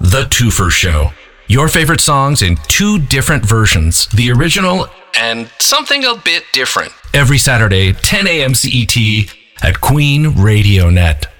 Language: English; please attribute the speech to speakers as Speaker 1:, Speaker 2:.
Speaker 1: The Twofer Show. Your favorite songs in two different versions, the original and something a bit different. Every Saturday, 10 a.m. CET at Queen Radio Net.